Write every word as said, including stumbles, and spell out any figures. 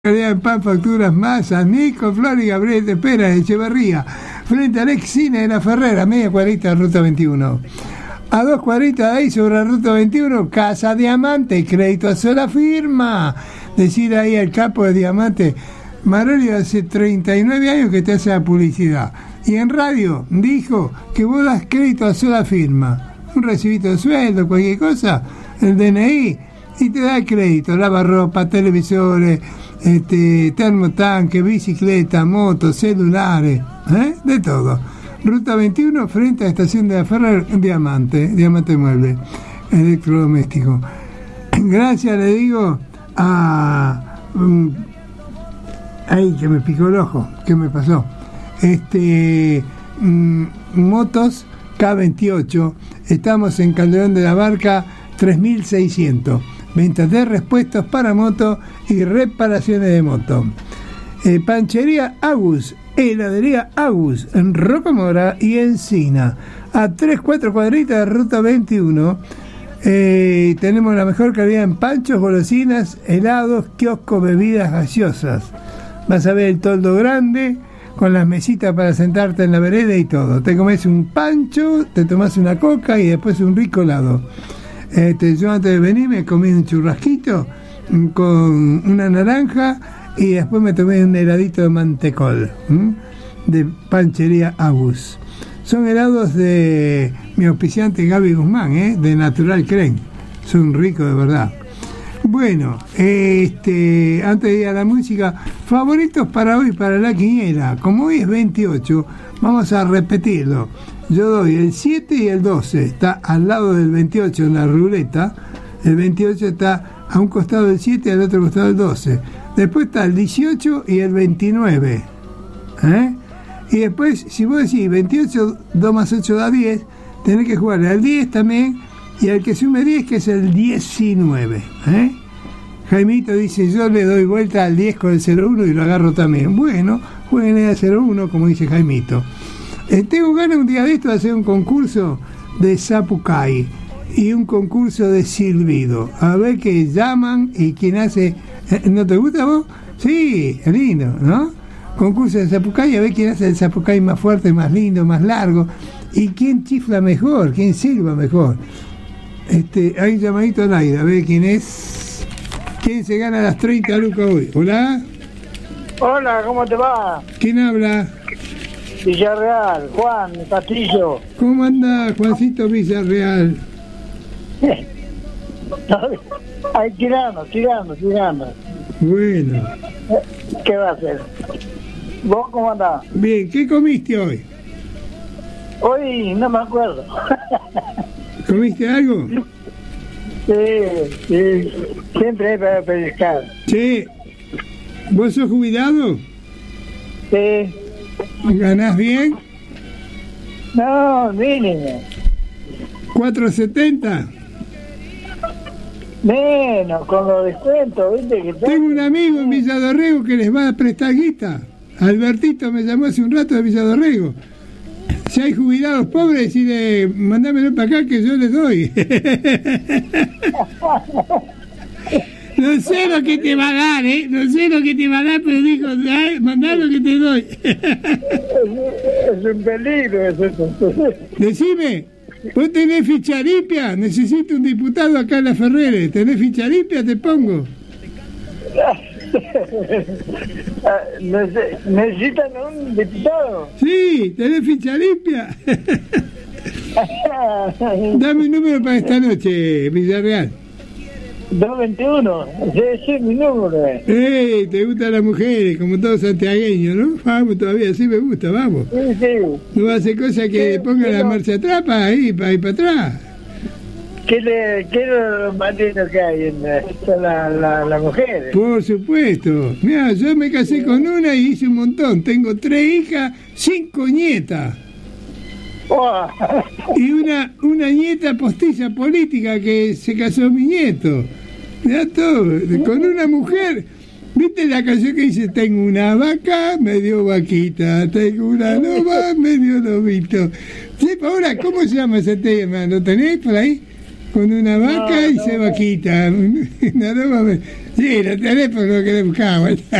Calidad en pan, facturas, masas, Nico, Flor y Gabriel de Pera de Echeverría, frente al ex cine de la Ferrera, media cuadrita de Ruta veintiuno. A dos cuadritas de ahí sobre la Ruta veintiuno, Casa Diamante, crédito a sola firma. Decir ahí al capo de Diamante, Marolio hace treinta y nueve años que te hace la publicidad. Y en radio dijo que vos das crédito a sola firma. Un recibito de sueldo, cualquier cosa, el D N I, y te da crédito, lavarropa, televisores, este, termotanque, bicicleta, motos, celulares, ¿eh? De todo. Ruta veintiuno frente a la estación de la Ferrer, Diamante, Diamante Mueble, electrodoméstico. Gracias, le digo, a... Um, ay, que me picó el ojo, ¿qué me pasó? Este, um, motos K veintiocho, estamos en Calderón de la Barca tres mil seiscientos. Ventas de repuestos para moto y reparaciones de moto. Eh, Panchería Agus, heladería Agus, en Rocamora y Encina. A tres cuatro cuadritas de Ruta veintiuno. Eh, tenemos la mejor calidad en panchos, golosinas, helados, kioscos, bebidas gaseosas. Vas a ver el toldo grande con las mesitas para sentarte en la vereda y todo. Te comes un pancho, te tomas una coca y después un rico helado. Este, yo antes de venir me comí un churrasquito con una naranja y después me tomé un heladito de mantecol, ¿m? de Panchería Agus. Son helados de mi auspiciante Gaby Guzmán, ¿eh? de Natural Creme. Son ricos de verdad. Bueno, este, antes de ir a la música, favoritos para hoy, para la quiniela. Como hoy es veintiocho, vamos a repetirlo. Yo doy el siete y el doce, está al lado del veintiocho en la ruleta, el veintiocho está a un costado del siete y al otro costado del doce. Después está el dieciocho y el veintinueve. ¿Eh? Y después, si vos decís veintiocho, dos más ocho da diez, tenés que jugar al diez también, y al que sume diez, que es el diecinueve. ¿Eh? Jaimito dice, yo le doy vuelta al diez con el cero uno y lo agarro también. Bueno, jueguen al cero uno, como dice Jaimito. Eh, tengo ganas un día de esto de hacer un concurso de Zapucay y un concurso de silbido. A ver qué llaman y quién hace... Eh, ¿No te gusta a vos? Sí, es lindo, ¿no? Concurso de Zapucay, a ver quién hace el Zapucay más fuerte, más lindo, más largo. Y quién chifla mejor, quién silba mejor. Este, hay un llamadito al aire, a ver quién es... ¿Quién se gana las treinta lucas hoy? ¿Hola? Hola, ¿cómo te va? ¿Quién habla? Villarreal, Juan Castillo. ¿Cómo anda Juancito Villarreal? Ahí tirando, tirando, tirando. Bueno. ¿Qué va a hacer? ¿Vos cómo andás? Bien, ¿qué comiste hoy? Hoy no me acuerdo. ¿Comiste algo? Sí, sí. Siempre hay para pescar. Che, ¿vos sos jubilado? Sí. ¿Ganás bien? No, mínimo. ¿cuatro setenta? Menos, con los descuentos, ¿viste? Que Tengo un amigo en Villadorrego que les va a prestar guita. Albertito me llamó hace un rato de Villadorrego. Si hay jubilados pobres, decirle, mandámelo para acá que yo les doy. No sé lo que te va a dar, ¿eh? No sé lo que te va a dar, pero dijo, mandá lo que te doy. Es un peligro eso. Decime, ¿vos tenés ficha limpia? Necesito un diputado acá en la Ferrere. ¿Tenés ficha limpia? Te pongo. ¿Necesitan un diputado? Sí, ¿tenés ficha limpia? Dame un número para esta noche, Villarreal. dos veintiuno, ese es mi número. ¡Ey! ¿Te gustan las mujeres? Como todo santiagueño, ¿no? Vamos, todavía sí me gusta, vamos. Sí, sí. No va a hacer cosa que sí, ponga la no. marcha atrás para ahí, para ir para atrás. ¿Qué le quiero los malditos que hay en la, la, la mujer? Por supuesto. Mira, yo me casé con una y hice un montón. Tengo tres hijas, cinco nietas. Oh. Y una, una nieta postiza política que se casó mi nieto. Mirá todo, con una mujer. ¿Viste la canción que dice? Tengo una vaca, me dio vaquita. Tengo una loba, me dio lobito. Sí, Paola, ¿cómo se llama ese tema? ¿Lo tenés por ahí? con una vaca No, y no, se no. vaquita. Una aroma, sí, la tenés por lo que le buscaba.